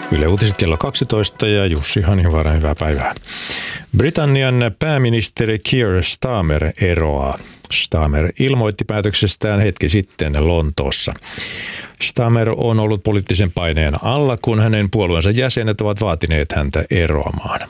Yle Uutiset kello 12 ja Jussi Hanivaara, hyvää päivää. Britannian pääministeri Keir Starmer eroaa. Starmer ilmoitti päätöksestään hetki sitten Lontoossa. Starmer on ollut poliittisen paineen alla, kun hänen puolueensa jäsenet ovat vaatineet häntä eroamaan.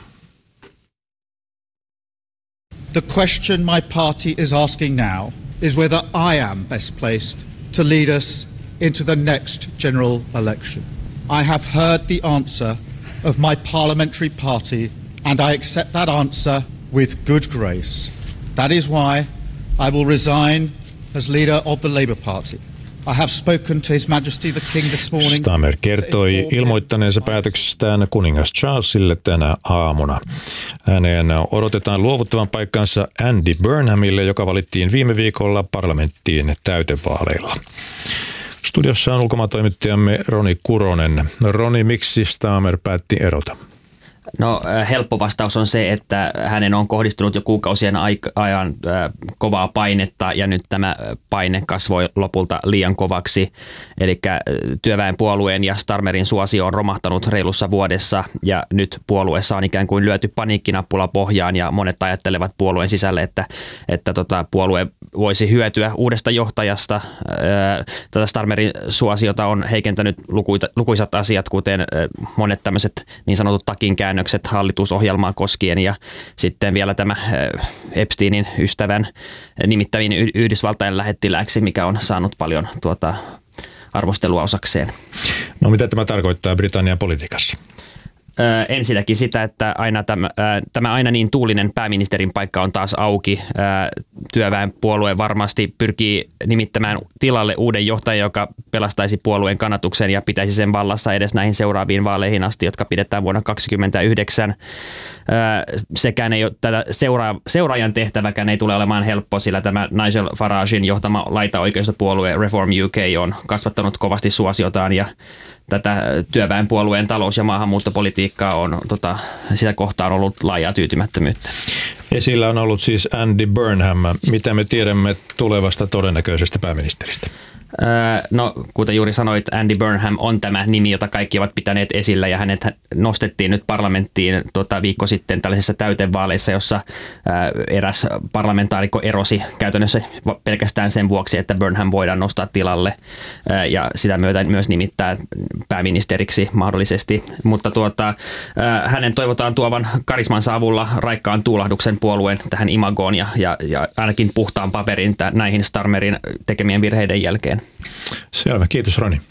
The question my party is asking now is whether I am best placed to lead us into the next general election. I have heard the answer of my parliamentary party and I accept that answer with good grace. That is why I will resign as leader of the Labour Party. I have spoken to His Majesty the King this morning. Starmer kertoi ilmoittaneensa päätöksestään kuningas Charlesille tänä aamuna. Hänen odotetaan luovuttavan paikkansa Andy Burnhamille, joka valittiin viime viikolla parlamenttiin täytevaaleilla. Studiossa on ulkomaantoimittajamme Roni Kuronen. Roni, miksi Starmer päätti erota? No, helppo vastaus on se, että hänen on kohdistunut jo kuukausien ajan kovaa painetta ja nyt tämä paine kasvoi lopulta liian kovaksi. Eli työväenpuolueen ja Starmerin suosio on romahtanut reilussa vuodessa ja nyt puolueessa on ikään kuin lyöty paniikkinappula pohjaan ja monet ajattelevat puolueen sisälle, että puolue voisi hyötyä uudesta johtajasta. Tätä Starmerin suosiota on heikentänyt lukuisat asiat, kuten monet tämmöiset niin sanotut takinkäännökset hallitusohjelmaa koskien ja sitten vielä tämä Epsteinin ystävän nimittäminen Yhdysvaltain lähettilääksi, mikä on saanut paljon arvostelua osakseen. No, mitä tämä tarkoittaa Britannian politiikassa? Ensinnäkin sitä, että tämä aina niin tuulinen pääministerin paikka on taas auki. Työväenpuolue varmasti pyrkii nimittämään tilalle uuden johtajan, joka pelastaisi puolueen kannatuksen ja pitäisi sen vallassa edes näihin seuraaviin vaaleihin asti, jotka pidetään vuonna 2029. Sekään ei ole, tätä seuraajan tehtäväkään ei tule olemaan helppo, sillä tämä Nigel Faragen johtama laitaoikeistopuolue Reform UK on kasvattanut kovasti suosiotaan ja tätä työväenpuolueen talous- ja maahanmuuttopolitiikkaa on sitä kohtaan ollut laajaa tyytymättömyyttä. Esillä on ollut siis Andy Burnham. Mitä me tiedämme tulevasta todennäköisestä pääministeristä? No, kuten juuri sanoit, Andy Burnham on tämä nimi, jota kaikki ovat pitäneet esillä ja hänet nostettiin nyt parlamenttiin viikko sitten tällaisissa täytevaaleissa, jossa eräs parlamentaarikko erosi käytännössä pelkästään sen vuoksi, että Burnham voidaan nostaa tilalle ja sitä myötä myös nimittää pääministeriksi mahdollisesti, mutta hänen toivotaan tuovan karismansa avulla raikkaan tuulahduksen puolueen tähän imagoon ja ainakin puhtaan paperin näihin Starmerin tekemien virheiden jälkeen. Selvä, kiitos Roni.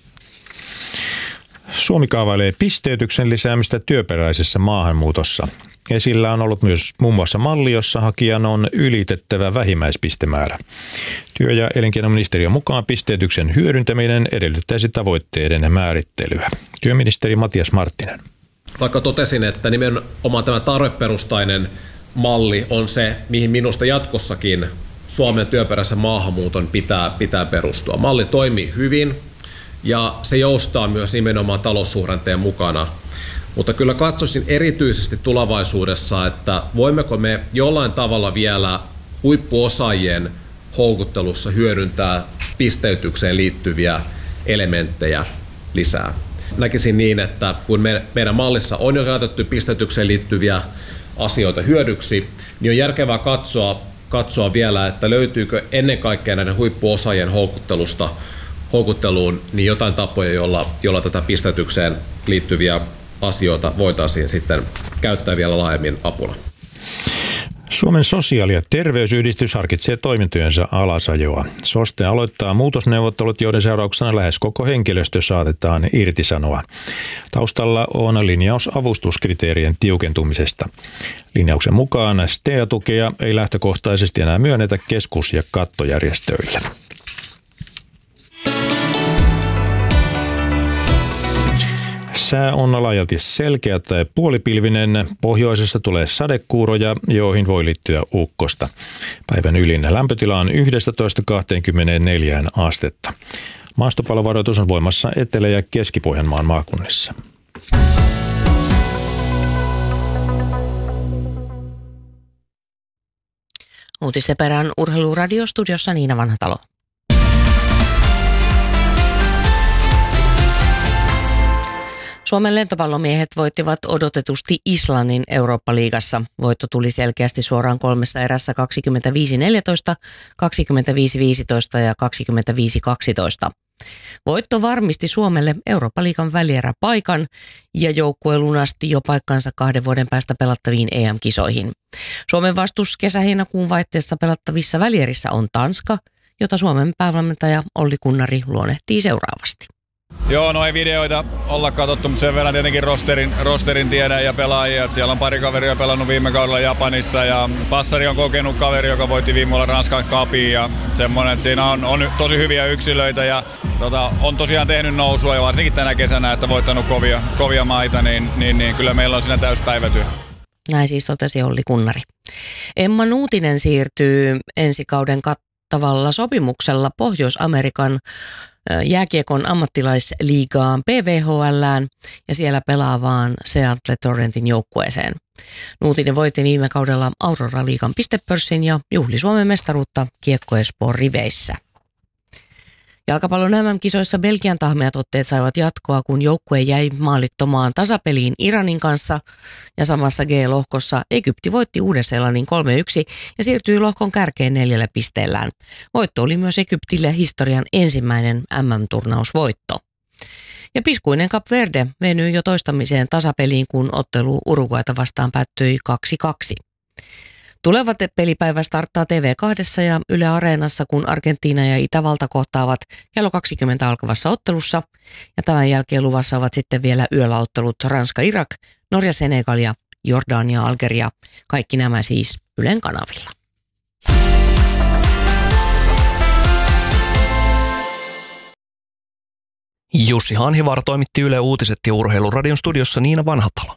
Suomi kaavailee pisteytyksen lisäämistä työperäisessä maahanmuutossa. Esillä on ollut myös muun muassa malli, jossa hakijan on ylitettävä vähimmäispistemäärä. Työ- ja elinkeinoministeriön mukaan pisteytyksen hyödyntäminen edellyttäisi tavoitteiden määrittelyä. Työministeri Matias Marttinen. Vaikka totesin, että nimenomaan tämä tarveperustainen malli on se, mihin minusta jatkossakin Suomen työperäisen maahanmuuton pitää perustua. Malli toimii hyvin ja se joustaa myös nimenomaan taloussuhdanteen mukana. Mutta kyllä katsoisin erityisesti tulevaisuudessa, että voimmeko me jollain tavalla vielä huippuosaajien houkuttelussa hyödyntää pisteytykseen liittyviä elementtejä lisää. Näkisin niin, että kun meidän mallissa on jo käytetty pisteytykseen liittyviä asioita hyödyksi, niin on järkevää katsoa vielä, että löytyykö ennen kaikkea näiden huippuosaajien houkutteluun niin jotain tapoja, jolla tätä pisteytykseen liittyviä asioita voitaisiin sitten käyttää vielä laajemmin apuna. Suomen sosiaali- ja terveysyhdistys harkitsee toimintojensa alasajoa. SOSTE aloittaa muutosneuvottelut, joiden seurauksena lähes koko henkilöstö saatetaan irtisanoa. Taustalla on linjaus avustuskriteerien tiukentumisesta. Linjauksen mukaan STEA-tukea ei lähtökohtaisesti enää myönnetä keskus- ja kattojärjestöille. Sää on laajalti selkeä tai puolipilvinen. Pohjoisessa tulee sadekuuroja, joihin voi liittyä ukkosta. Päivän ylin lämpötila on 11–24 astetta. Maastopalovaroitus on voimassa Etelä- ja Keski-Pohjanmaan maakunnissa. Uutisten perään Urheiluradiostudiossa Niina Vanhatalo. Suomen lentopallomiehet voittivat odotetusti Islannin Eurooppa-liigassa. Voitto tuli selkeästi suoraan 3 erässä 25-14, 25-15 ja 25-12. Voitto varmisti Suomelle Eurooppa-liigan välieräpaikan ja joukkue lunasti jo paikkansa 2 vuoden päästä pelattaviin EM-kisoihin. Suomen vastus kesä-heinäkuun vaihteessa pelattavissa välierissä on Tanska, jota Suomen päävalmentaja Olli Kunnari luonnehtii seuraavasti. Joo, no ei videoita olla katsottu, mutta sen verran tietenkin rosterin tiedän ja pelaajia. Siellä on pari kaveria pelannut viime kaudella Japanissa ja Passari on kokenut kaveri, joka voitti viime vuonna Ranskan Cupin ja semmoinen, että siinä on tosi hyviä yksilöitä ja on tosiaan tehnyt nousua ja varsinkin tänä kesänä, että voittanut kovia maita, niin kyllä meillä on siinä täyspäivätyö. Näin siis totesi Olli Kunnari. Emma Nuutinen siirtyy ensi kauden kattavalla sopimuksella Pohjois-Amerikan jääkiekon ammattilaisliigaan PVHL:ään ja siellä pelaavaan Seattle Torrentin joukkueeseen. Nuutinen voitti viime kaudella Aurora-liigan pistepörssin ja juhli Suomen mestaruutta Kiekko Espoon riveissä. Jalkapallon MM-kisoissa Belgian tahmeat otteet saivat jatkoa, kun joukkue jäi maalittomaan tasapeliin Iranin kanssa ja samassa G-lohkossa Egypti voitti Uuden-Seelannin 3-1 ja siirtyi lohkon kärkeen 4 pisteellään. Voitto oli myös Egyptille historian ensimmäinen MM-turnausvoitto. Ja piskuinen Cap Verde venyi jo toistamiseen tasapeliin, kun ottelu Uruguayta vastaan päättyi 2-2. Tuleva pelipäivä starttaa TV2 ja Yle Areenassa, kun Argentiina ja Itävalta kohtaavat kello 20 alkavassa ottelussa. Ja tämän jälkeen luvassa ovat sitten vielä yöllä ottelut Ranska-Irak, Norja-Senegal ja Jordania-Algeria. Kaikki nämä siis Ylen kanavilla. Jussi Hanhivaara toimitti Yle Uutiset ja Urheiluradion studiossa Niina Vanhatalo.